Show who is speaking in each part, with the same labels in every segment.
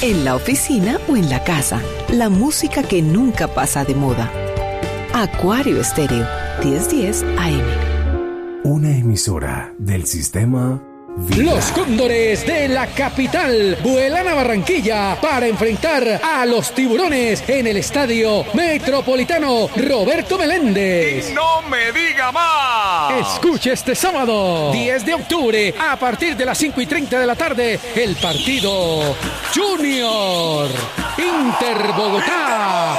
Speaker 1: en la oficina o en la casa. La música que nunca pasa de moda. Acuario Estéreo, 1010 AM.
Speaker 2: Una emisora del sistema Vida.
Speaker 3: Los Cóndores de la capital vuelan a Barranquilla para enfrentar a los Tiburones en el Estadio Metropolitano Roberto Meléndez.
Speaker 4: ¡Y no me diga más!
Speaker 3: Escuche este sábado, 10 de octubre, a partir de las 5:30 de la tarde, el partido Junior Inter Bogotá.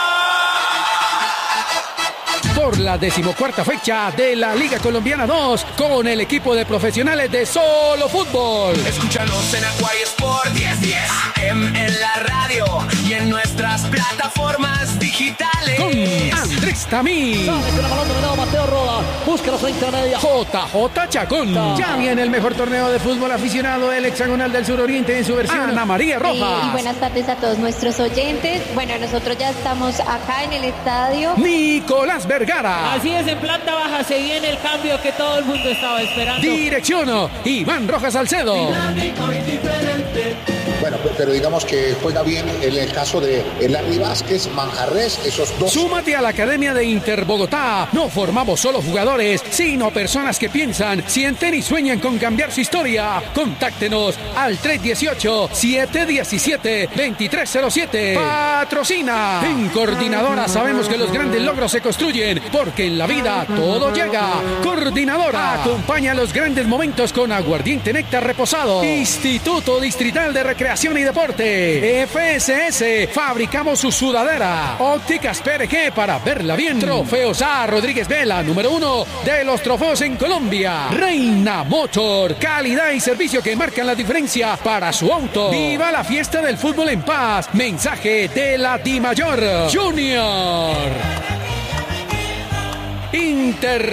Speaker 3: Por la 14ª fecha de la Liga Colombiana 2 con el equipo de profesionales de Solo Fútbol.
Speaker 4: Escúchanos en Acuario Sport 1010 AM en la radio y en nuestras plataformas digitales.
Speaker 3: Con Andrés Tamí.
Speaker 5: Mateo Roda, busca la frente media.
Speaker 3: JJ Chacón. Ya viene el mejor torneo de fútbol aficionado del hexagonal del suroriente en su versión. Ana María Rojas.
Speaker 6: Y buenas tardes a todos nuestros oyentes. Bueno, nosotros ya estamos acá en el estadio.
Speaker 3: Nicolás Vergara.
Speaker 7: Así es, en planta baja se viene el cambio que todo el mundo estaba esperando.
Speaker 3: Dirección Iván Rojas Salcedo.
Speaker 8: Bueno, pero digamos que juega bien en el caso de Larry Vázquez, Manjarres, esos dos.
Speaker 3: Súmate a la Academia de Inter Bogotá. No formamos solo jugadores, sino personas que piensan, sienten y sueñan con cambiar su historia. Contáctenos al 318-717-2307. Patrocina. En Coordinadora sabemos que los grandes logros se construyen, porque en la vida todo llega. Coordinadora acompaña los grandes momentos con aguardiente néctar reposado. Instituto Distrital de Recreación y Deporte. FSS, fabricamos su sudadera. Ópticas PRG para verla bien. Trofeos A. Rodríguez Vela, número 1 de los trofeos en Colombia. Reina Motor, calidad y servicio que marcan la diferencia para su auto. Viva la fiesta del fútbol en paz. Mensaje de la Dimayor Junior. Inter